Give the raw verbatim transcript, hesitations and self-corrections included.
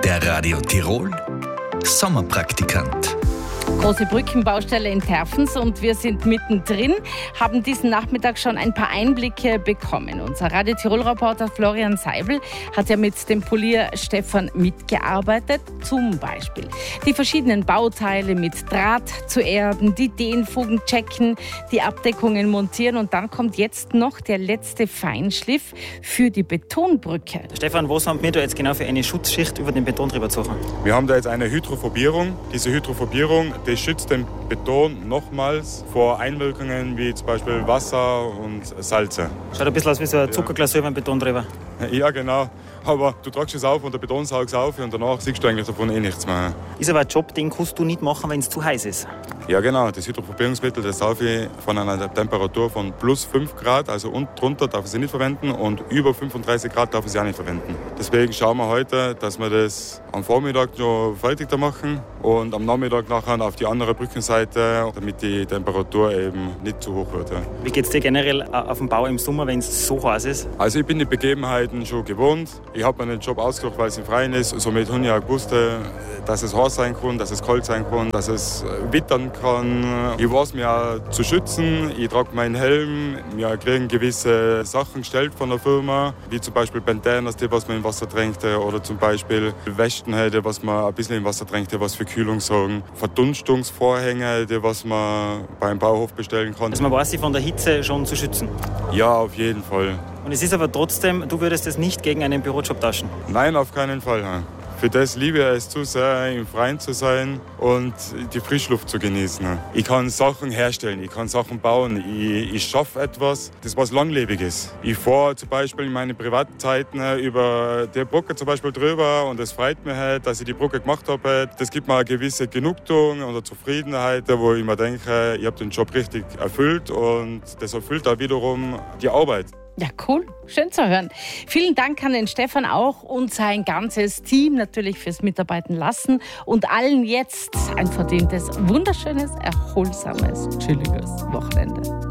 Der Radio Tirol Sommerpraktikant. Große Brückenbaustelle in Terfens und wir sind mittendrin, haben diesen Nachmittag schon ein paar Einblicke bekommen. Unser Radio Tirol-Reporter Florian Seibel hat ja mit dem Polier Stefan mitgearbeitet. Zum Beispiel die verschiedenen Bauteile mit Draht zu erden, die Dehnfugen checken, die Abdeckungen montieren und dann kommt jetzt noch der letzte Feinschliff für die Betonbrücke. Stefan, was haben wir da jetzt genau für eine Schutzschicht über den Beton drüber gezogen? Wir haben da jetzt eine Hydrophobierung. Diese Hydrophobierung, die schützt den Beton nochmals vor Einwirkungen wie zum Beispiel Wasser und Salze. Schaut ein bisschen aus wie so eine Zuckerglasur über den Beton drüber. Ja, genau. Aber du tragst es auf und der Beton saugt es auf und danach siehst du eigentlich davon eh nichts mehr. Ist aber ein Job, den kannst du nicht machen, wenn es zu heiß ist. Ja, genau. Das Hydrophobierungsmittel, das darf ich von einer Temperatur von plus fünf Grad, also und drunter darf ich sie nicht verwenden und über fünfunddreißig Grad darf ich sie auch nicht verwenden. Deswegen schauen wir heute, dass wir das am Vormittag noch fertig da machen und am Nachmittag nachher auf die andere Brückenseite, damit die Temperatur eben nicht zu hoch wird. Ja. Wie geht es dir generell auf dem Bau im Sommer, wenn es so heiß ist? Also ich bin die Begebenheiten schon gewohnt. Ich habe mir den Job ausgesucht, weil es im Freien ist. Somit habe ich ja gewusst, dass es heiß sein kann, dass es kalt sein kann, dass es wittern kann. Ich weiß mich auch zu schützen. Ich trage meinen Helm. Wir kriegen gewisse Sachen gestellt von der Firma, wie zum Beispiel Bandanas, die was man im Wasser tränkt, oder zum Beispiel Westen, die was man ein bisschen im Wasser tränkt, was für Kühlung sorgen. Verdunstungsvorhänge, die was man beim Bauhof bestellen kann. Also man weiß sich von der Hitze schon zu schützen? Ja, auf jeden Fall. Und es ist aber trotzdem, du würdest es nicht gegen einen Bürojob tauschen? Nein, auf keinen Fall. Für das liebe ich es zu sehr, im Freien zu sein und die Frischluft zu genießen. Ich kann Sachen herstellen, ich kann Sachen bauen, ich, ich schaffe etwas, das was Langlebiges. Ich fahre zum Beispiel in meinen privaten Zeiten über die Brücke zum Beispiel drüber und es freut mich halt, dass ich die Brücke gemacht habe. Das gibt mir eine gewisse Genugtuung oder Zufriedenheit, wo ich mir denke, ich habe den Job richtig erfüllt und das erfüllt auch wiederum die Arbeit. Ja, cool. Schön zu hören. Vielen Dank an den Stefan auch und sein ganzes Team natürlich fürs Mitarbeiten lassen und allen jetzt ein verdientes, wunderschönes, erholsames, chilliges Wochenende.